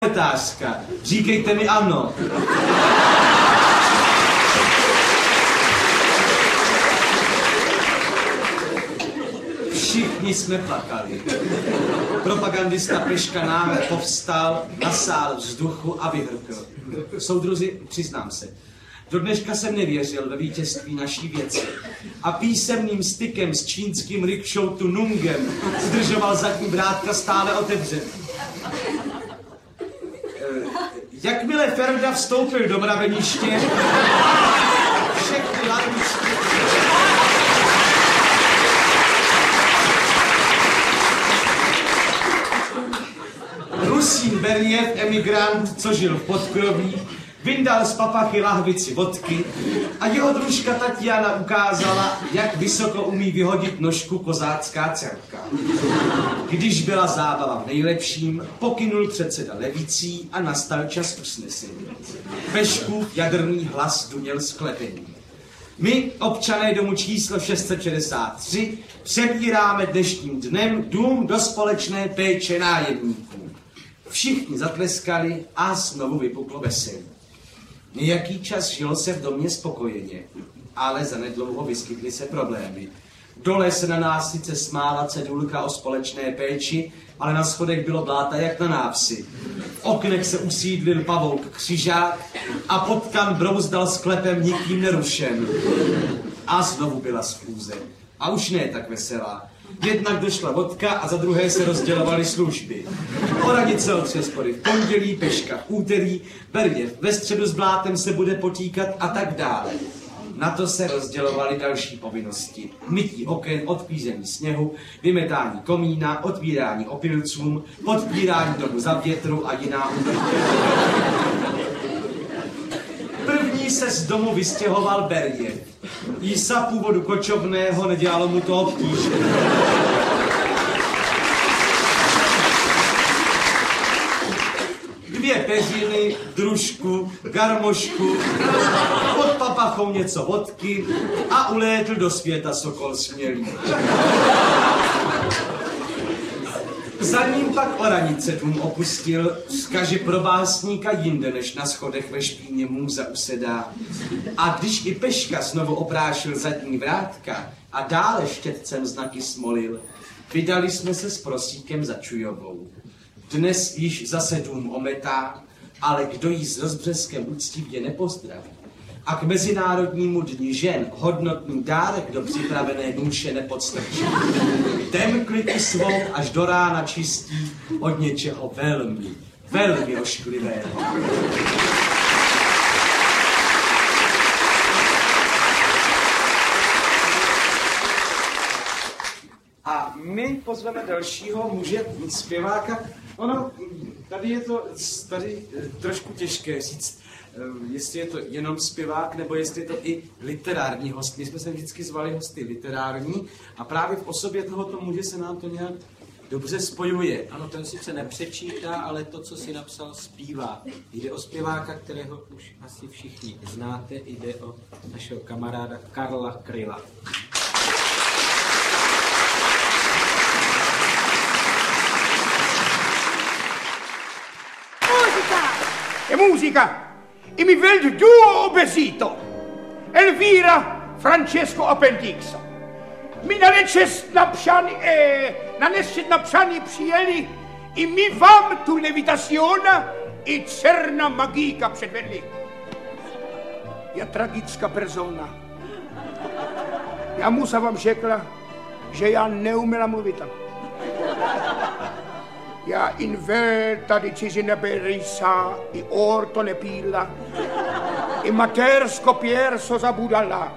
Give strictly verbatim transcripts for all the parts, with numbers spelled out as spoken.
Letářka, říkejte mi ano. Všichni jsme plakali. Propagandista Peška náhle povstal, nasál vzduchu a vyhrkl. Soudruzi, přiznám se, do dneška jsem nevěřil ve vítězství naší věci a písemným stykem s čínským rikšou tu Nungem zdržoval zadní vrátka stále otevřený. Jakmile Ferda vstoupil do mraveniště, všechny lavičky... Rusín Berjev, emigrant, co žil v podkroví, vyndal z papachy lahvici vodky a jeho družka Tatiana ukázala, jak vysoko umí vyhodit nožku kozácká dcerka. Když byla zábava v nejlepším, pokynul předseda levicí a nastal čas usnesení. Peškův jadrný hlas duněl sklepení. My, občané domu číslo šest set šedesát tři, přebíráme dnešním dnem dům do společné péče nájemníků. Všichni zatleskali a znovu vypuklo veselí. Nějaký čas žilo se v domě spokojeně, ale zanedlouho vyskytly se problémy. Dole se na nás sice smála cedulka o společné péči, ale na schodech bylo bláta jak na návsi. V oknech se usídlil pavouk Křižák a potkan brouzdal sklepem nikým nerušen. A znovu byla schůze. A už ne tak veselá. Jednak došla vodka a za druhé se rozdělovaly služby. Oranice otře spory v pondělí, Peška v úterý, Berděv ve středu s blátem se bude potýkat a tak dále. Na to se rozdělovaly další povinnosti. Mytí oken, odklízení sněhu, vymetání komína, otvírání opilcům, podpírání domu za větru a jiná úmrtí. První se z domu vystěhoval Berděv. Jísa původu kočovného nedělalo mu to obtíže. Dvě peřiny, družku, garmošku, pod papachou něco vodky a ulétl do světa sokol smělý. Za ním pak Oranice dům opustil, vzkaži pro básníka jinde, než na schodech ve špíně můza usedá. A když i Peška znovu oprášil zadní vrátka a dále štětcem znaky smolil, vydali jsme se s Prosíkem za Čujovou. Dnes již zase dům ometá, ale kdo jí s rozbřeskem úctivě nepozdraví a k Mezinárodnímu dni žen hodnotný dárek do připravené nůše nepodstrčí. Ten kliky svou až do rána čistí od něčeho velmi, velmi ošklivého. A my pozveme dalšího muže, zpěváka. Ono, tady je to tady trošku těžké říct, jestli je to jenom zpěvák, nebo jestli je to i literární host. My jsme se vždycky zvali hosty literární a právě v osobě tohoto muže se nám to nějak dobře spojuje. Ano, ten sice nepřečítá, ale to, co si napsal, zpívá. Jde o zpěváka, kterého už asi všichni znáte, jde o našeho kamaráda Karla Kryla. E musica! E mi vedo duo obesito! Elvira Francesco Appendixo. Mi na nečest napřani, eh, na nečest napřani přijeli i mi vám tu levitaziona i černá magíka předvedli. Je tragická persona. Já musa vám řekla, že já neuměla mluvit. Ja in velta di cizina berisa i orto ne pilla i matersko pierso zabudala.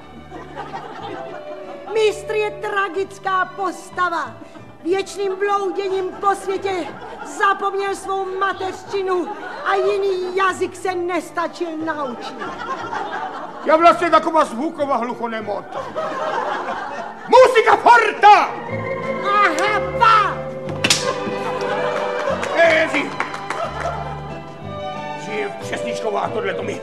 Mistr je tragická postava. Věčným blouděním po světě zapomněl svou mateřštinu a jiný jazyk se nestačil naučit. Já vlastně taková zvuková hluchonemota. Musika forta! Aha, pa! Ezi! Žije přesničková tohle to mi.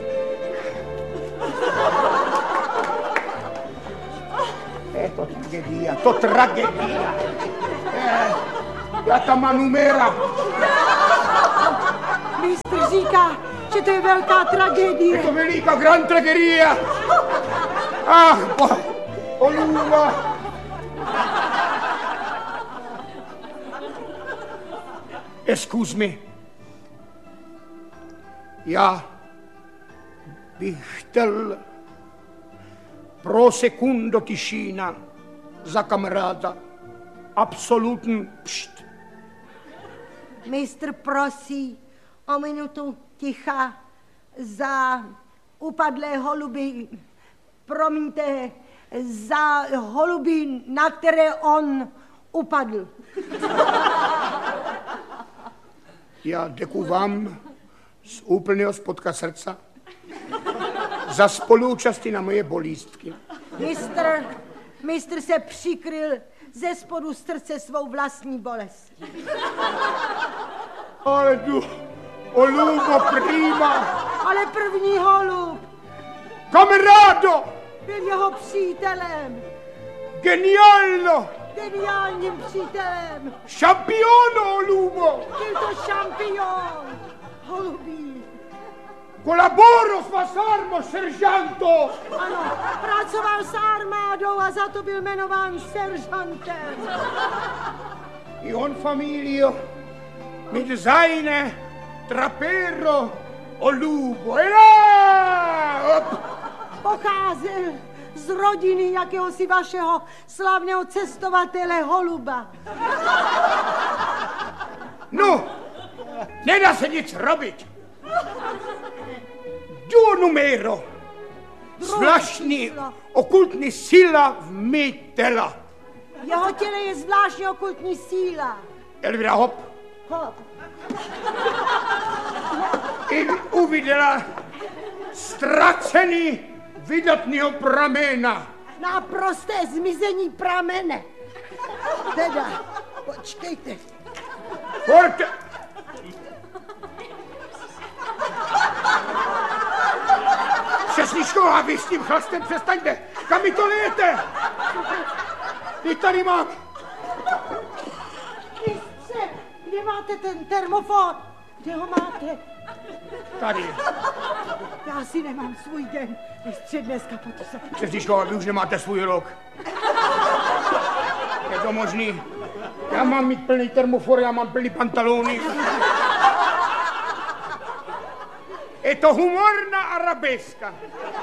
Je to tragedia, to tragedia. Já tam mám numera. Mistr říká, že to je velká tragédie. Je to veliká gran tragedia. Ach, po, Oluva. Excuse me. Já bych chtěl pro sekundo tišina za kamaráda. Absolutní pšt. Mistr prosí o minutu ticha za upadlé holuby. Promiňte, za holuby, na které on upadl. Já děkuji vám z úplného spodka srdca za spoluúčasti na moje bolístky. Mistr, mistr se přikryl ze spodu srdce svou vlastní bolest. Ale tu, Olubo, prima. Ale první holub Kamarádo, byl jeho přítelem, geniálno, geniálním přítelem. šampiono, Olubo. Byl to šampion holubí. Colaboro s vas armo, seržanto. Ano, pracoval s armádou a za to byl jmenován seržantem. I on familio, mit seine trapero, Olubo. Ela! Op. Pocházel z rodiny jakéhosi vašeho slavného cestovatele Holuba. No, nedá se nic robit. Duo numero. Zvláštní okultní síla v mý těla. V jeho těle je zvláštní okultní síla. Elvira, hop. Hop. I uviděla ztracený vydatného pramena. Naprosté zmizení pramene. Teda, počkejte. Forte. Přesničková, vy s tím chlastem přestaňte. Kam mi to lijete? Teď tady mám. Mistře, kde máte ten termofor? Kde ho máte? Tady. Já si nemám svůj den. Mistře, dneska potře. Přesničková, vy už nemáte svůj rok. Je to možný? Já mám mít plný termofor, já mám plný pantalony. Je to humorná arabeska.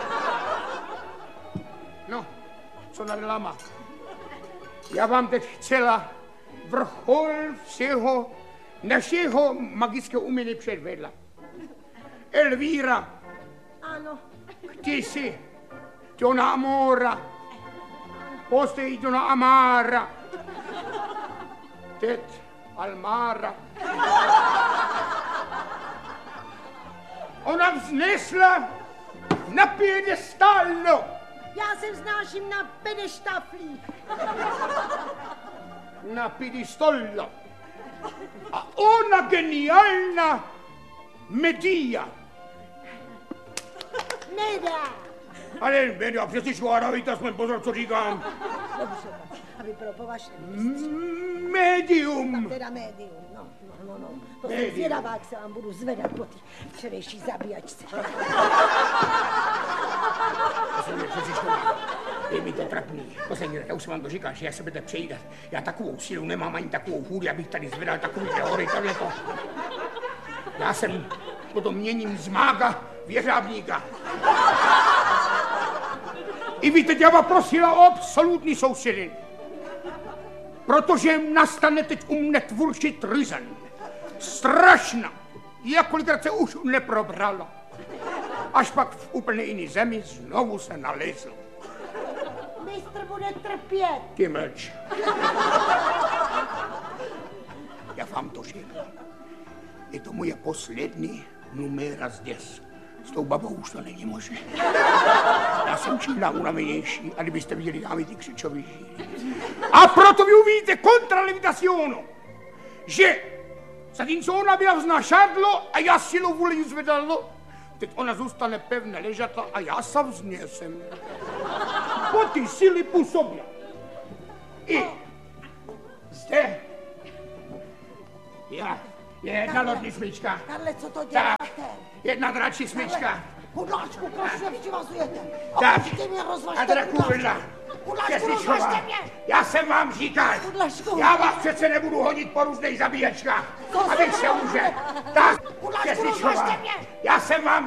No, co na lama. Já vám teď chcela vrchol všeho našeho magického umění předvedla. Elvíra, Ano, ty jsi Dona Amora, později Dona Amara, teď Almara. Ona vznesla na piedestalno. já se vznáším na pedeštaflích. Na piedestollo. A ona geniálna Medea. Nedá. Ale Medea, přesně dávejte aspoň pozor, co říkám. Dobře, aby bylo po vašem. Medium. Teda médium, no, no, no, no. To jsem Médium. zvědavá, jak se vám budu zvedat po té včerejší zabíjačce. Je mi to trapný. Poslední, já už jsem vám to říkal, že já se budete přejídat. Já takovou sílu nemám, ani takovou hůry, abych tady zvedal takový hory, tohleto. Já jsem potom měním z mága v jeřábníka. I vy teď já vás prosila o absolutní sousedin. Protože nastane teď u mne tvůrčí tryzen. Strašná. Jakolikrát se už neprobrala. Až pak v úplně jiný zemi znovu se nalezl. Mistr bude trpět. Ty mlč. Já vám to řeknu. Je to moje poslední numéra zdes. S tou babou už to není možné. Já jsem čím dál unavenější, a kdybyste viděli dámy ty křičový žíly. A proto vy uvidíte kontralevitacionu, že zatímco ona byla vznášadlo a já silou vůli ji zvedalo, teď ona zůstane pevně ležatla a já se vznesem. Po ty síly působí. I zde já Je jedna lodní smyčka. Karle, co to Tak, děláte? jedna dračí smyčka. Kudláčku, proč mě přivazujete? Tak, Okamžitě mě a rozvažte, Drakulina. Kudláčku, Česličková, rozvažte mě! já jsem vám říkal, Kudlačku. já vás přece nebudu honit po různých zabíječkách, To abych se se nebude. může. Tak, Kudlačku, Česličková, rozvažte mě. já jsem vám